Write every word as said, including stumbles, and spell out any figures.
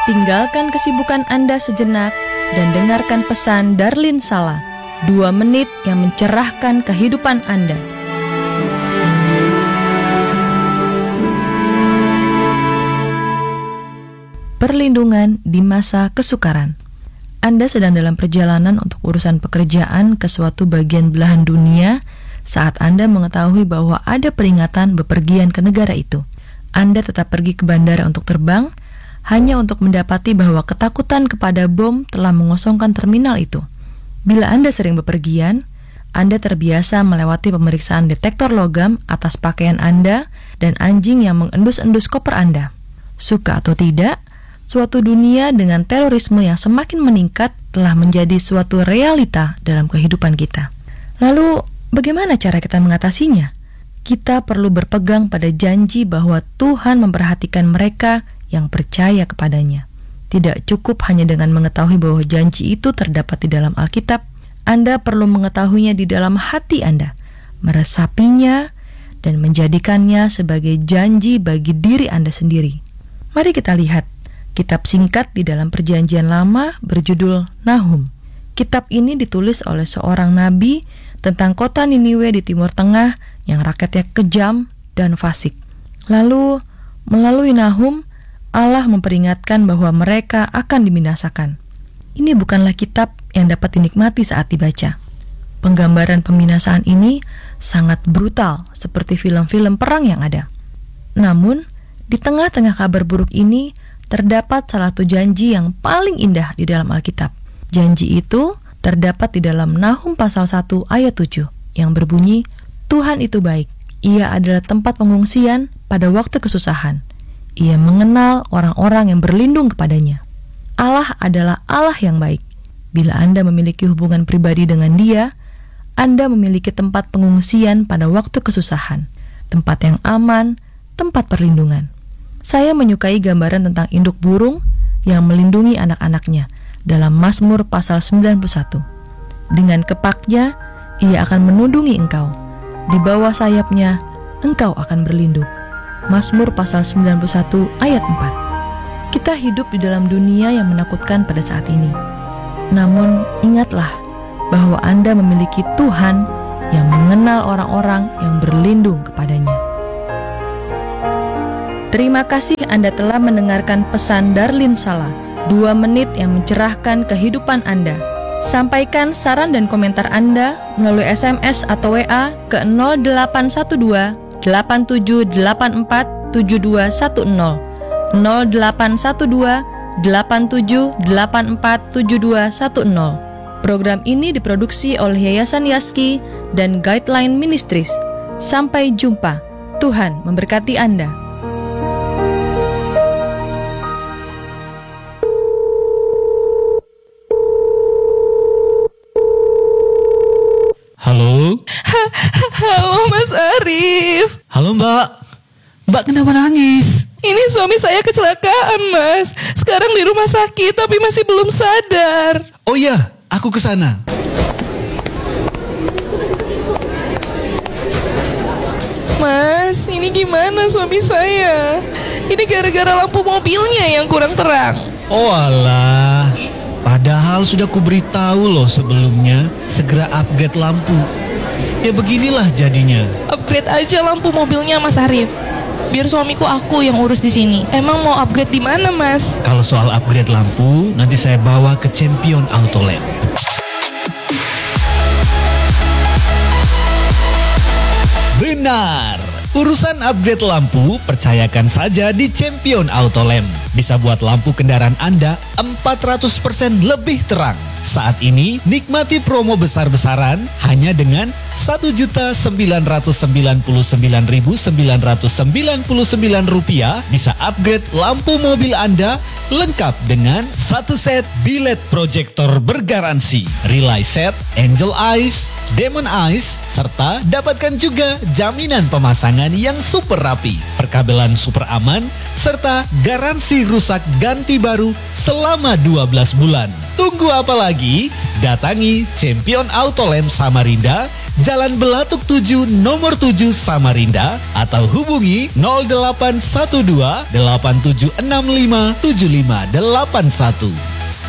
Tinggalkan kesibukan Anda sejenak dan dengarkan pesan Darlin Sala, dua menit yang mencerahkan kehidupan Anda. Perlindungan di masa kesukaran. Anda sedang dalam perjalanan untuk urusan pekerjaan ke suatu bagian belahan dunia saat Anda mengetahui bahwa ada peringatan bepergian ke negara itu. Anda tetap pergi ke bandara untuk terbang, hanya untuk mendapati bahwa ketakutan kepada bom telah mengosongkan terminal itu. Bila Anda sering bepergian, Anda terbiasa melewati pemeriksaan detektor logam atas pakaian Anda dan anjing yang mengendus-endus koper Anda. Suka atau tidak, suatu dunia dengan terorisme yang semakin meningkat telah menjadi suatu realita dalam kehidupan kita. Lalu, bagaimana cara kita mengatasinya? Kita perlu berpegang pada janji bahwa Tuhan memperhatikan mereka yang percaya kepadanya. Tidak cukup hanya dengan mengetahui bahwa janji itu terdapat di dalam Alkitab. Anda perlu mengetahuinya di dalam hati Anda, meresapinya, dan menjadikannya sebagai janji bagi diri Anda sendiri. Mari kita lihat kitab singkat di dalam Perjanjian Lama berjudul Nahum. Kitab ini ditulis oleh seorang nabi tentang kota Niniwe di Timur Tengah yang rakyatnya kejam dan fasik. Lalu, melalui Nahum, Allah memperingatkan bahwa mereka akan dibinasakan. Ini bukanlah kitab yang dapat dinikmati saat dibaca. Penggambaran pembinasaan ini sangat brutal, seperti film-film perang yang ada. Namun, di tengah-tengah kabar buruk ini, terdapat salah satu janji yang paling indah di dalam Alkitab. Janji itu terdapat di dalam Nahum pasal satu ayat tujuh, yang berbunyi, Tuhan itu baik, Ia adalah tempat pengungsian pada waktu kesusahan. Ia mengenal orang-orang yang berlindung kepadanya. Allah adalah Allah yang baik. Bila Anda memiliki hubungan pribadi dengan Dia, Anda memiliki tempat pengungsian pada waktu kesusahan, tempat yang aman, tempat perlindungan. Saya menyukai gambaran tentang induk burung yang melindungi anak-anaknya dalam Mazmur pasal sembilan puluh satu. Dengan kepaknya, Ia akan menundungi engkau. Di bawah sayapnya, engkau akan berlindung. Mazmur pasal sembilan puluh satu ayat empat. Kita hidup di dalam dunia yang menakutkan pada saat ini. Namun ingatlah bahwa Anda memiliki Tuhan yang mengenal orang-orang yang berlindung kepadanya. Terima kasih Anda telah mendengarkan pesan Darlin Sala, dua menit yang mencerahkan kehidupan Anda. Sampaikan saran dan komentar Anda melalui S M S atau W A ke nol delapan satu dua delapan tujuh delapan empat tujuh dua satu nol nol delapan satu dua delapan tujuh delapan empat tujuh dua satu nol. Program ini diproduksi oleh Yayasan Yaski dan Guideline Ministries. Sampai jumpa. Tuhan memberkati Anda. Halo? Halo Mas Arif. Halo Mbak. Mbak kenapa nangis? Ini suami saya kecelakaan Mas. Sekarang di rumah sakit tapi masih belum sadar. Oh iya, aku kesana. Mas, ini gimana suami saya? Ini gara-gara lampu mobilnya yang kurang terang. Oh alah. Padahal sudah kuberitahu loh sebelumnya, segera upgrade lampu. Ya beginilah jadinya. Upgrade aja lampu mobilnya Mas Arif. Biar suamiku aku yang urus di sini. Emang mau upgrade di mana Mas? Kalau soal upgrade lampu, nanti saya bawa ke Champion Auto Lamp. Benar. Urusan upgrade lampu, percayakan saja di Champion Auto Lamp. Bisa buat lampu kendaraan Anda empat ratus persen lebih terang. Saat ini, nikmati promo besar-besaran hanya dengan satu juta sembilan ratus sembilan puluh sembilan ribu sembilan ratus sembilan puluh sembilan rupiah. Bisa upgrade lampu mobil Anda lengkap dengan satu set bilet proyektor bergaransi, relay set, angel eyes, demon eyes, serta dapatkan juga jaminan pemasangan yang super rapi, perkabelan super aman, serta garansi rusak ganti baru selama dua belas bulan. Tunggu apa lagi? Datangi Champion Auto Lamp Samarinda Jalan Belatuk tujuh nomor tujuh Samarinda atau hubungi nol delapan satu dua delapan tujuh enam lima tujuh lima delapan satu.